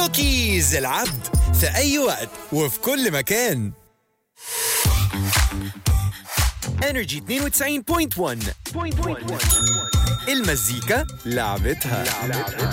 كوكيز العبد في أي وقت وفي كل مكان. Energy 92.1 المزيكا لعبتها.